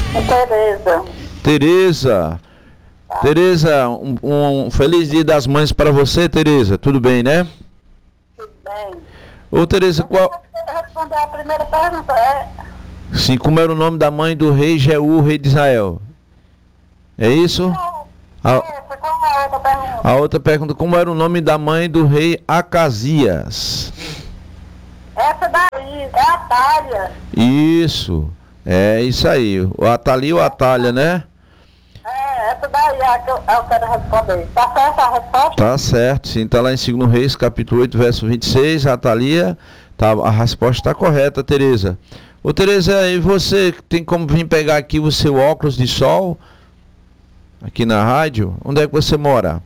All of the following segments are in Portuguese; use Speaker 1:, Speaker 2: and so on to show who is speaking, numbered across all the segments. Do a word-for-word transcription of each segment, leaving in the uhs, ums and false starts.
Speaker 1: É Tereza.
Speaker 2: Tereza.
Speaker 1: Tá.
Speaker 2: Tereza, um, um feliz dia das mães para você, Tereza. Tudo bem, né?
Speaker 1: Tudo bem.
Speaker 2: Ô, Tereza, qual...
Speaker 1: Eu vou responder a primeira pergunta. É...
Speaker 2: Sim, como era o nome da mãe do rei Jeú, rei de Israel? É isso?
Speaker 1: É,
Speaker 2: A,
Speaker 1: essa, qual é a outra pergunta?
Speaker 2: a outra pergunta, como era o nome da mãe do rei Acasias?
Speaker 1: Essa daí, é a Thalia.
Speaker 2: Isso, é isso aí. O Atalia ou Atalha, né?
Speaker 1: É, essa daí é a que eu, eu quero responder. Tá certa a resposta?
Speaker 2: Tá certo, sim, tá lá em segundo Reis, capítulo oito, verso vinte e seis, Atalia, tá, a resposta está correta, Tereza. Ô, Tereza, e você tem como vir pegar aqui o seu óculos de sol, aqui na rádio? Onde é que você mora?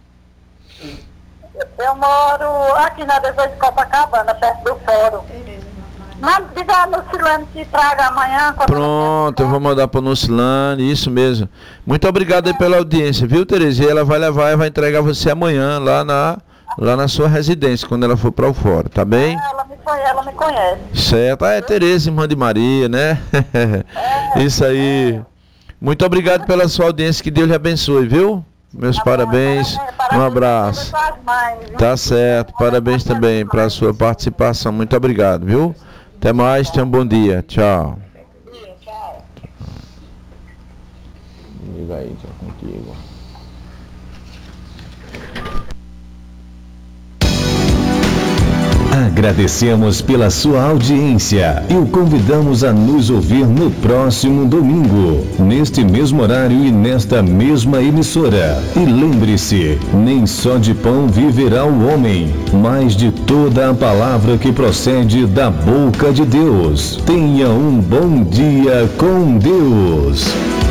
Speaker 1: Eu moro aqui na dezoito de Copacabana, perto do fórum. Mas diga no Silano que traga amanhã.
Speaker 2: Pronto, eu vou mandar para o Nucilane, isso mesmo. Muito obrigado aí pela audiência, viu, Tereza? E ela vai levar e vai entregar você amanhã lá na, lá na sua residência, quando ela for para o fórum, tá bem?
Speaker 1: Ela me conhece, ela me conhece.
Speaker 2: Certo, ah, é Tereza, irmã de Maria, né?
Speaker 1: É,
Speaker 2: isso aí.
Speaker 1: é.
Speaker 2: Muito obrigado pela sua audiência, que Deus lhe abençoe, viu? Meus
Speaker 1: Tá
Speaker 2: parabéns,
Speaker 1: bom,
Speaker 2: um
Speaker 1: parabéns,
Speaker 2: abraço.
Speaker 1: parabéns pras mães, viu?
Speaker 2: Tá certo, parabéns também pela sua participação. Muito obrigado, viu? Até mais, tenha um bom dia. Tchau.
Speaker 1: Tchau.
Speaker 2: Liga aí, tchau contigo.
Speaker 3: Agradecemos pela sua audiência e o convidamos a nos ouvir no próximo domingo, neste mesmo horário e nesta mesma emissora. E lembre-se, nem só de pão viverá o homem, mas de toda a palavra que procede da boca de Deus. Tenha um bom dia com Deus.